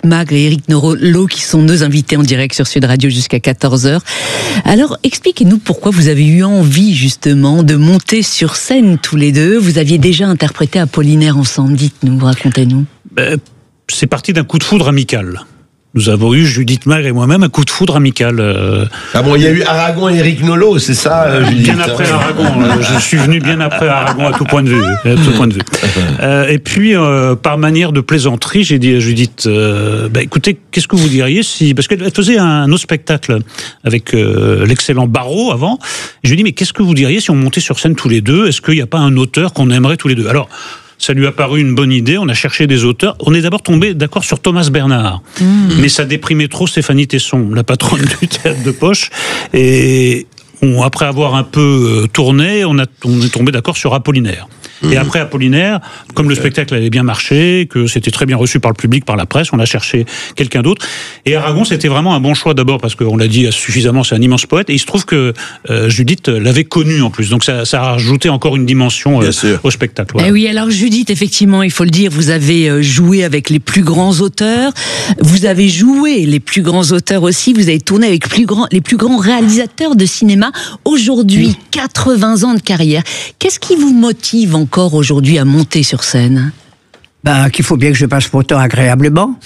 Magre et Éric Nolot qui sont nos invités en direct sur Sud Radio jusqu'à 14h. Alors, expliquez-nous pourquoi vous avez eu envie justement de monter sur scène tous les deux. Vous aviez déjà interprété Apollinaire ensemble. Dites-nous, racontez-nous. C'est parti d'un coup de foudre amical. Nous avons eu, Judith Magre et moi-même, un coup de foudre amical. Ah bon, il y a eu Aragon et Éric Nolot, c'est ça, Judith? Bien après Aragon. Je suis venu bien après Aragon à tout point de vue. Et puis, par manière de plaisanterie, j'ai dit à Judith, écoutez, qu'est-ce que vous diriez si... Parce qu'elle faisait un autre spectacle avec l'excellent Barrault avant. Et je lui ai dit, mais qu'est-ce que vous diriez si on montait sur scène tous les deux? Est-ce qu'il n'y a pas un auteur qu'on aimerait tous les deux? Alors, ça lui a paru une bonne idée, on a cherché des auteurs. On est d'abord tombé d'accord sur Thomas Bernard. Mais ça déprimait trop Stéphanie Tesson, la patronne du théâtre de poche. Et après avoir un peu tourné, on est tombé d'accord sur Apollinaire. Et après Apollinaire, comme le spectacle avait bien marché, que c'était très bien reçu par le public, par la presse, on a cherché quelqu'un d'autre. Et Aragon, c'était vraiment un bon choix d'abord, parce qu'on l'a dit suffisamment, c'est un immense poète. Et il se trouve que Judith l'avait connu en plus. Donc ça a rajouté encore une dimension au spectacle. Voilà. Eh oui, alors Judith, effectivement, il faut le dire, vous avez joué avec les plus grands auteurs. Vous avez joué les plus grands auteurs aussi. Vous avez tourné avec les plus grands réalisateurs de cinéma. Aujourd'hui, 80 ans de carrière. Qu'est-ce qui vous motive encore aujourd'hui à monter sur scène? Qu'il faut bien que je passe mon temps agréablement.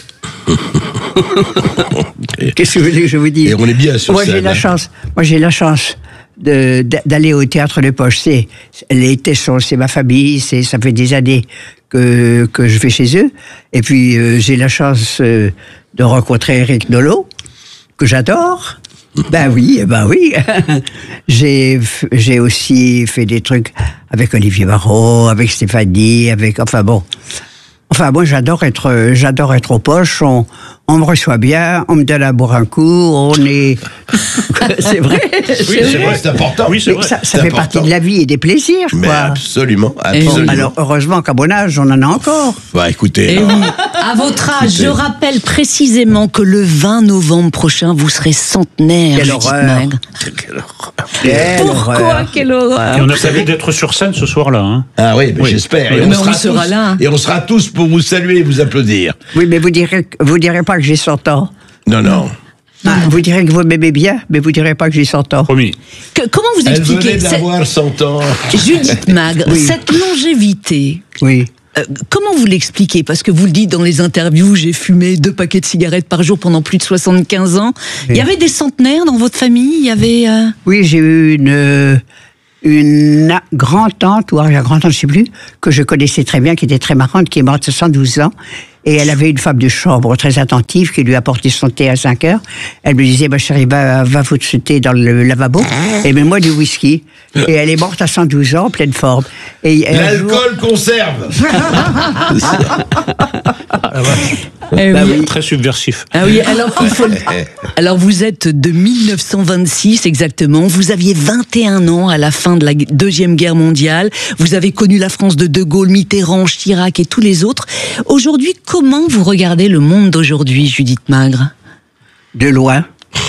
Qu'est-ce que vous voulez que je vous dise? Et on est bien sur scène. Moi, j'ai la chance d'aller au théâtre de poche. Les Tessons, c'est ma famille, ça fait des années que je vais chez eux. Et puis, j'ai la chance de rencontrer Éric Nolot, que j'adore. Ben oui. J'ai aussi fait des trucs avec Olivier Barrault, avec Stéphanie, moi, j'adore être aux poches. On me reçoit bien, on me donne à boire un coup, c'est vrai. C'est important. Oui, c'est vrai. Ça fait partie de la vie et des plaisirs, quoi. Mais absolument. Alors, heureusement qu'à mon âge, on en a encore. Écoutez. Et oui, à votre âge, je rappelle précisément que le 20 novembre prochain, vous serez centenaire, Judith Magre. Pourquoi? Quelle horreur! Et on a prévu d'être sur scène ce soir-là. Hein. Ah oui, j'espère. Mais on sera là. Et on sera tous pour vous saluer et vous applaudir. Oui, mais vous direz pas que j'ai 100 ans. Non. Vous direz que vous m'aimez bien, mais vous direz pas que j'ai 100 ans. Promis. Comment vous expliquez Elle venait d'avoir 100 ans. Judith Magre, cette longévité. Oui. Comment vous l'expliquez? Parce que vous le dites dans les interviews, j'ai fumé 2 paquets de cigarettes par jour pendant plus de 75 ans. Oui. Il y avait des centenaires dans votre famille? Il y avait Oui, j'ai eu une grand-tante, ou arrière-grand-tante, je sais plus, que je connaissais très bien, qui était très marrante, qui est morte à 112 ans. Et elle avait une femme de chambre très attentive qui lui apportait son thé à 5 heures. Elle me disait, ma chérie, va foutre ce thé dans le lavabo et mets-moi du whisky. Et elle est morte à 112 ans, en pleine forme. L'alcool conserve. Oui. Très subversif. Ah oui, alors vous êtes de 1926 exactement. Vous aviez 21 ans à la fin de la Deuxième Guerre mondiale. Vous avez connu la France de De Gaulle, Mitterrand, Chirac et tous les autres. Aujourd'hui, comment vous regardez le monde d'aujourd'hui, Judith Magre? De loin.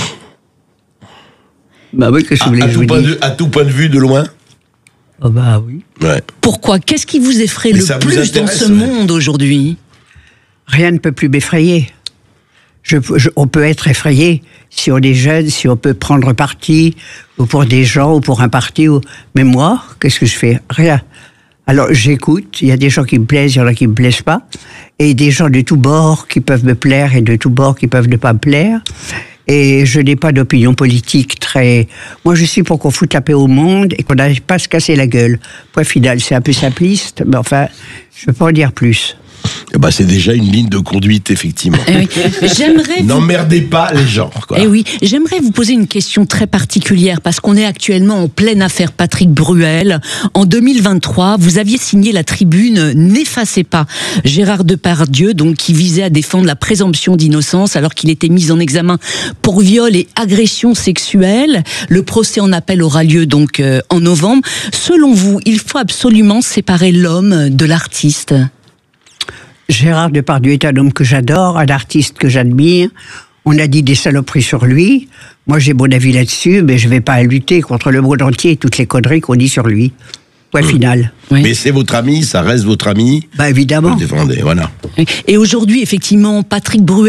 Oui, qu'est-ce que vous voulez que je vous dise? À tout point de vue, de loin. Oh oui. Ouais. Pourquoi? Qu'est-ce qui vous effraie le plus dans ce monde aujourd'hui? Rien ne peut plus m'effrayer. On peut être effrayé si on est jeune, si on peut prendre parti, ou pour des gens, ou pour un parti. Mais moi, qu'est-ce que je fais? Rien. Alors j'écoute, il y a des gens qui me plaisent, il y en a qui me plaisent pas, et des gens de tous bords qui peuvent me plaire et de tous bords qui peuvent ne pas me plaire. Et je n'ai pas d'opinion politique très... Moi, je suis pour qu'on foute la paix au monde et qu'on n'arrive pas à se casser la gueule. Point final, c'est un peu simpliste, mais enfin, je ne peux pas en dire plus. C'est déjà une ligne de conduite, effectivement. N'emmerdez pas les gens, quoi. Oui, j'aimerais vous poser une question très particulière, parce qu'on est actuellement en pleine affaire Patrick Bruel. En 2023, vous aviez signé la tribune « N'effacez pas » Gérard Depardieu, donc, qui visait à défendre la présomption d'innocence alors qu'il était mis en examen pour viol et agression sexuelle. Le procès en appel aura lieu donc en novembre. Selon vous, il faut absolument séparer l'homme de l'artiste? Gérard Depardieu est un homme que j'adore, un artiste que j'admire. On a dit des saloperies sur lui. Moi, j'ai mon avis là-dessus, mais je ne vais pas lutter contre le monde entier et toutes les conneries qu'on dit sur lui. Point final. Oui. Mais c'est votre ami, ça reste votre ami. Évidemment. Vous le défendez, voilà. Et aujourd'hui, effectivement, Patrick Bruel